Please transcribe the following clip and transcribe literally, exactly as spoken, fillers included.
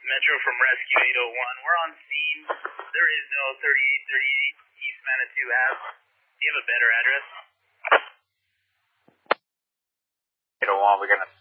Metro from Rescue eight oh one. We're on scene. There is no thirty-eight thirty-eight East Manitou Ave. Do you have a better address? eight oh one, we're going to